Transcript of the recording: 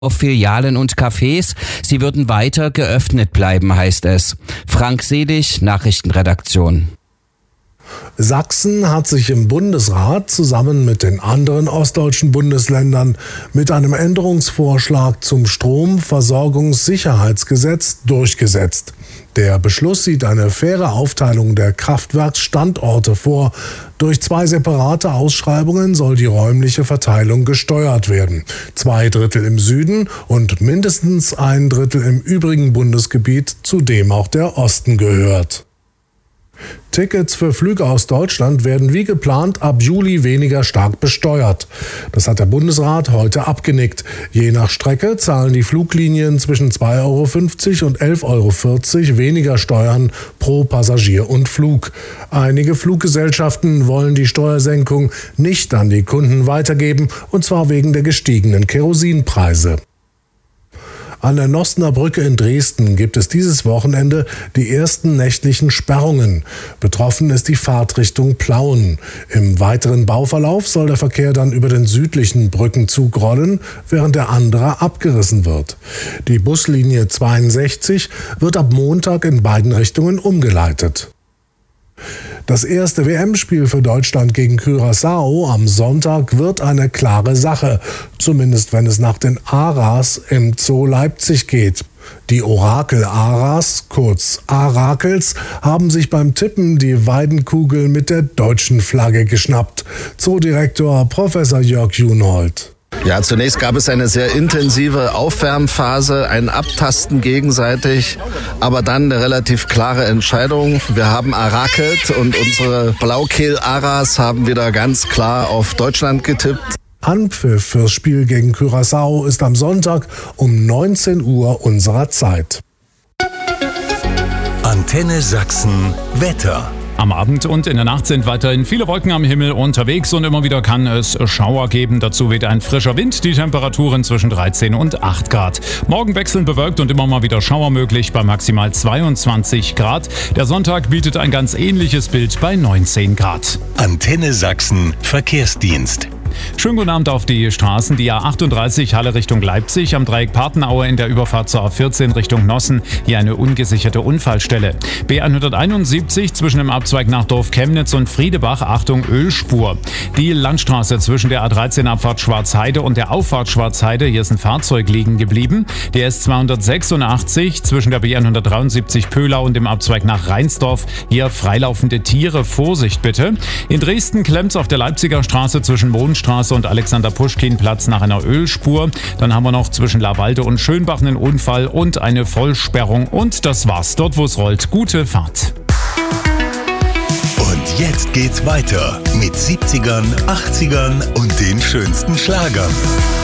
auf Filialen und Cafés. Sie würden weiter geöffnet bleiben, heißt es. Frank Selig, Nachrichtenredaktion. Sachsen hat sich im Bundesrat zusammen mit den anderen ostdeutschen Bundesländern mit einem Änderungsvorschlag zum Stromversorgungssicherheitsgesetz durchgesetzt. Der Beschluss sieht eine faire Aufteilung der Kraftwerksstandorte vor. Durch 2 separate Ausschreibungen soll die räumliche Verteilung gesteuert werden. 2/3 im Süden und mindestens 1/3 im übrigen Bundesgebiet, zu dem auch der Osten gehört. Tickets für Flüge aus Deutschland werden wie geplant ab Juli weniger stark besteuert. Das hat der Bundesrat heute abgenickt. Je nach Strecke zahlen die Fluglinien zwischen 2,50 € und 11,40 € weniger Steuern pro Passagier und Flug. Einige Fluggesellschaften wollen die Steuersenkung nicht an die Kunden weitergeben, und zwar wegen der gestiegenen Kerosinpreise. An der Nossener Brücke in Dresden gibt es dieses Wochenende die ersten nächtlichen Sperrungen. Betroffen ist die Fahrtrichtung Plauen. Im weiteren Bauverlauf soll der Verkehr dann über den südlichen Brückenzug rollen, während der andere abgerissen wird. Die Buslinie 62 wird ab Montag in beiden Richtungen umgeleitet. Das erste WM-Spiel für Deutschland gegen Curaçao am Sonntag wird eine klare Sache, zumindest wenn es nach den Aras im Zoo Leipzig geht. Die Orakel-Aras, kurz Arakels, haben sich beim Tippen die Weidenkugel mit der deutschen Flagge geschnappt. Zoodirektor Professor Jörg Junold. Ja, zunächst gab es eine sehr intensive Aufwärmphase, ein Abtasten gegenseitig, aber dann eine relativ klare Entscheidung. Wir haben arakelt und unsere Blaukehl-Aras haben wieder ganz klar auf Deutschland getippt. Anpfiff fürs Spiel gegen Curaçao ist am Sonntag um 19 Uhr unserer Zeit. Antenne Sachsen Wetter. Am Abend und in der Nacht sind weiterhin viele Wolken am Himmel unterwegs und immer wieder kann es Schauer geben. Dazu weht ein frischer Wind, die Temperaturen zwischen 13 und 8 Grad. Morgen wechselnd bewölkt und immer mal wieder Schauer möglich bei maximal 22 Grad. Der Sonntag bietet ein ganz ähnliches Bild bei 19 Grad. Antenne Sachsen Verkehrsdienst. Schönen guten Abend auf die Straßen. Die A38 Halle Richtung Leipzig, am Dreieck Partenaue in der Überfahrt zur A14 Richtung Nossen. Hier eine ungesicherte Unfallstelle. B171 zwischen dem Abzweig nach Dorf Chemnitz und Friedebach, Achtung Ölspur. Die Landstraße zwischen der A13 Abfahrt Schwarzheide und der Auffahrt Schwarzheide, hier ist ein Fahrzeug liegen geblieben. Der S286 zwischen der B173 Pöhlau und dem Abzweig nach Reinsdorf, hier freilaufende Tiere, Vorsicht bitte. In Dresden klemmt's auf der Leipziger Straße zwischen Mondstraße und Alexander-Puschkin-Platz nach einer Ölspur. Dann haben wir noch zwischen Lawalde und Schönbach einen Unfall und eine Vollsperrung. Und das war's. Dort, wo es rollt. Gute Fahrt. Und jetzt geht's weiter mit 70ern, 80ern und den schönsten Schlagern.